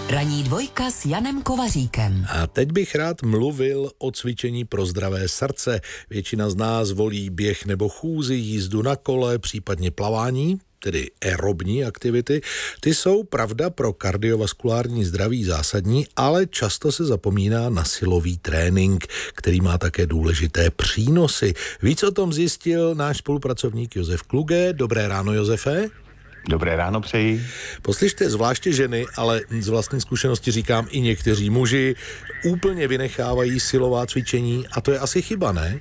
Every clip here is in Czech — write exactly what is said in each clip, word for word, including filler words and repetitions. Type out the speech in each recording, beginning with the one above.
Ranní dvojka s Janem Kovaříkem. A teď bych rád mluvil o cvičení pro zdravé srdce. Většina z nás volí běh nebo chůzi, jízdu na kole, případně plavání, tedy aerobní aktivity. Ty jsou, pravda, pro kardiovaskulární zdraví zásadní, ale často se zapomíná na silový trénink, který má také důležité přínosy. Víc o tom zjistil náš spolupracovník Josef Kluge. Dobré ráno, Josefe. Dobré ráno přeji. Poslyšte, zvláště ženy, ale z vlastní zkušenosti říkám i někteří muži, úplně vynechávají silová cvičení a to je asi chyba, ne?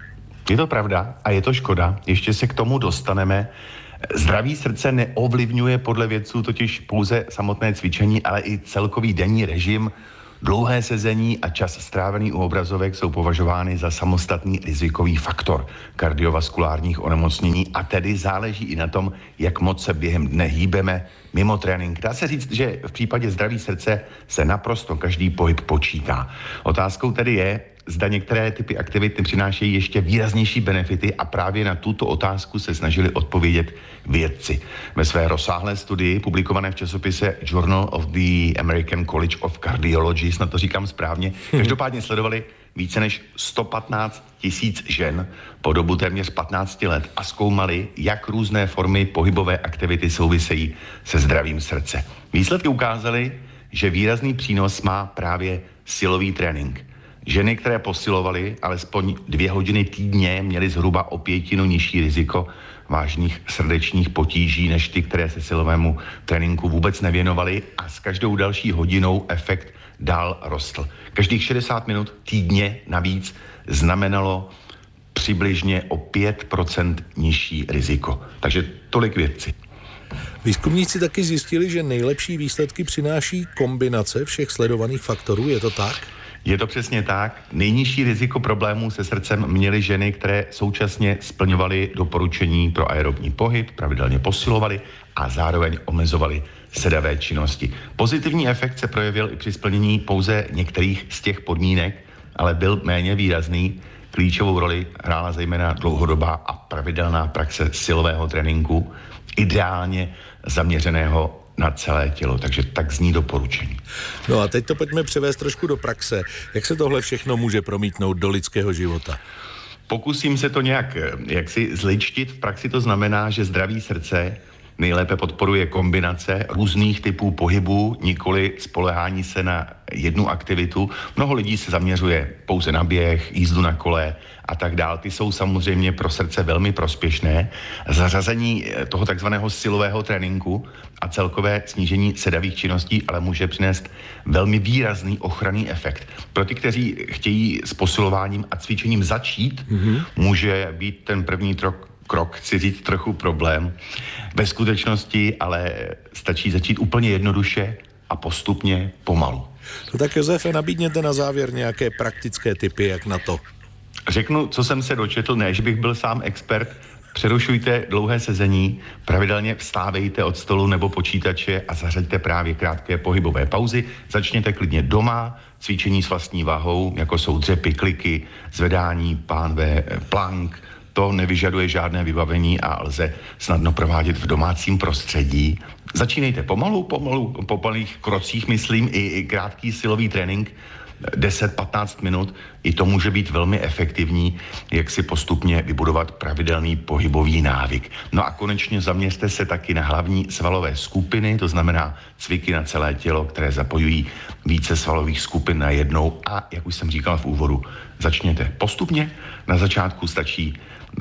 Je to pravda a je to škoda. Ještě se k tomu dostaneme. Zdraví srdce neovlivňuje podle vědců totiž pouze samotné cvičení, ale i celkový denní režim. Dlouhé sezení a čas strávený u obrazovek jsou považovány za samostatný rizikový faktor kardiovaskulárních onemocnění a tedy záleží i na tom, jak moc se během dne hýbeme mimo trénink. Dá se říct, že v případě zdraví srdce se naprosto každý pohyb počítá. Otázkou tedy je, zda některé typy aktivit přinášejí ještě výraznější benefity a právě na tuto otázku se snažili odpovědět vědci. Ve své rozsáhlé studii, publikované v časopise Journal of the American College of Cardiology, snad to říkám správně, každopádně sledovali více než sto patnáct tisíc žen po dobu téměř patnácti let a zkoumali, jak různé formy pohybové aktivity souvisejí se zdravím srdce. Výsledky ukázaly, že výrazný přínos má právě silový trénink. Ženy, které posilovaly alespoň dvě hodiny týdně, měly zhruba o pětinu nižší riziko vážných srdečních potíží než ty, které se silovému tréninku vůbec nevěnovaly a s každou další hodinou efekt dál rostl. Každých šedesát minut týdně navíc znamenalo přibližně o pět procent nižší riziko. Takže tolik vědci. Výzkumníci taky zjistili, že nejlepší výsledky přináší kombinace všech sledovaných faktorů, je to tak? Je to přesně tak. Nejnižší riziko problémů se srdcem měly ženy, které současně splňovaly doporučení pro aerobní pohyb, pravidelně posilovaly a zároveň omezovaly sedavé činnosti. Pozitivní efekt se projevil i při splnění pouze některých z těch podmínek, ale byl méně výrazný. Klíčovou roli hrála zejména dlouhodobá a pravidelná praxe silového tréninku, ideálně zaměřeného na celé tělo, takže tak zní doporučení. No a teď to pojďme převést trošku do praxe. Jak se tohle všechno může promítnout do lidského života? Pokusím se to nějak jaksi zličtit. V praxi to znamená, že zdraví srdce nejlépe podporuje kombinace různých typů pohybů, nikoli spolehání se na jednu aktivitu. Mnoho lidí se zaměřuje pouze na běh, jízdu na kole a tak dál. Ty jsou samozřejmě pro srdce velmi prospěšné. Zařazení toho takzvaného silového tréninku a celkové snížení sedavých činností ale může přinést velmi výrazný ochranný efekt. Pro ty, kteří chtějí s posilováním a cvičením začít, mm-hmm. může být ten první trok krok, chci říct, trochu problém. Ve skutečnosti ale stačí začít úplně jednoduše a postupně pomalu. No tak Josefe, nabídněte na závěr nějaké praktické tipy, jak na to. Řeknu, co jsem se dočetl, ne, že bych byl sám expert. Přerušujte dlouhé sezení, pravidelně vstávejte od stolu nebo počítače a zařaďte právě krátké pohybové pauzy. Začněte klidně doma, cvičení s vlastní váhou, jako jsou dřepy, kliky, zvedání, pánve, plank. To nevyžaduje žádné vybavení a lze snadno provádět v domácím prostředí. Začínejte pomalu, pomalu, po malých krocích, myslím, i, i krátký silový trénink, deset patnáct minut, i to může být velmi efektivní, jak si postupně vybudovat pravidelný pohybový návyk. No a konečně zaměřte se taky na hlavní svalové skupiny, to znamená cviky na celé tělo, které zapojují více svalových skupin na jednou a, jak už jsem říkal v úvodu, začněte postupně. Na začátku stačí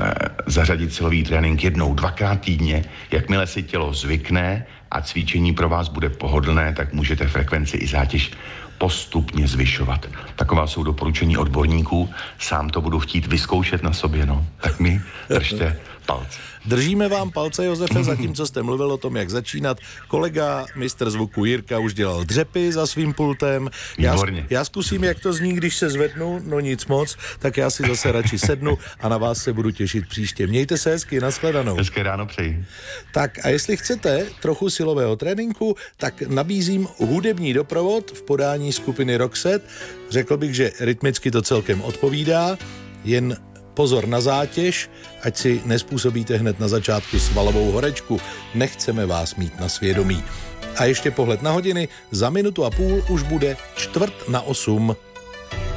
zařadit silový trénink jednou, dvakrát týdně. Jakmile si tělo zvykne a cvičení pro vás bude pohodlné, tak můžete frekvenci i zátěž postupně zvyšovat. Taková jsou doporučení odborníků. Sám to budu chtít vyzkoušet na sobě, no. Tak mi držte palce. Držíme vám palce, Josefe, zatímco jste mluvil o tom, jak začínat. Kolega, mistr zvuku Jirka, už dělal dřepy za svým pultem. Já, já zkusím, jak to zní, když se zvednu, no nic moc, tak já si zase radši sednu a na vás se budu těšit příště. Mějte se hezky, nashledanou. Hezké ráno přeji. Tak a jestli chcete trochu silového tréninku, tak nabízím hudební doprovod v podání skupiny Roxette. Řekl bych, že rytmicky to celkem odpovídá, jen pozor na zátěž, ať si nespůsobíte hned na začátku svalovou horečku. Nechceme vás mít na svědomí. A ještě pohled na hodiny, za minutu a půl už bude čtvrt na osm.